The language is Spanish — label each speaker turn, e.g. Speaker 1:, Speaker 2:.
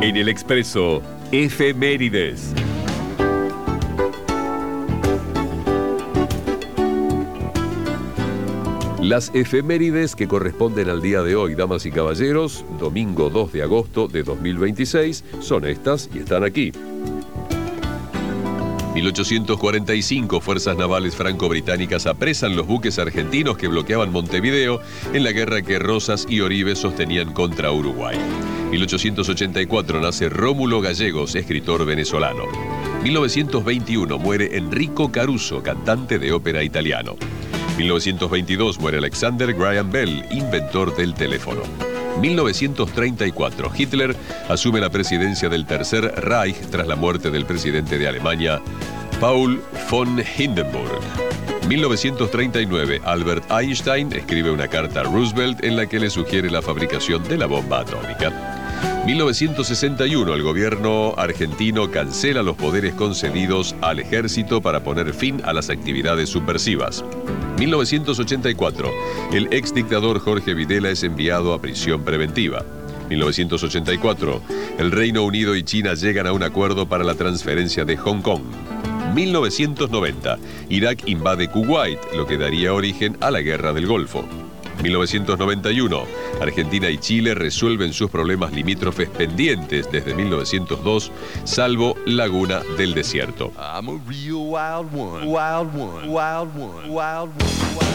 Speaker 1: En el Expreso, efemérides. Las efemérides que corresponden al día de hoy, damas y caballeros, domingo 2 de agosto de 2026, son estas y están aquí. 1845, fuerzas navales franco-británicas apresan los buques argentinos que bloqueaban Montevideo en la guerra que Rosas y Oribe sostenían contra Uruguay. 1884 nace Rómulo Gallegos, escritor venezolano. 1921 muere Enrico Caruso, cantante de ópera italiano. 1922 muere Alexander Graham Bell, inventor del teléfono. 1934, Hitler asume la presidencia del Tercer Reich tras la muerte del presidente de Alemania, Paul von Hindenburg. 1939, Albert Einstein escribe una carta a Roosevelt en la que le sugiere la fabricación de la bomba atómica. 1961, el gobierno argentino cancela los poderes concedidos al ejército para poner fin a las actividades subversivas. 1984, el exdictador Jorge Videla es enviado a prisión preventiva. 1984, el Reino Unido y China llegan a un acuerdo para la transferencia de Hong Kong. 1990, Irak invade Kuwait, lo que daría origen a la Guerra del Golfo. 1991, Argentina y Chile resuelven sus problemas limítrofes pendientes desde 1902, salvo Laguna del Desierto.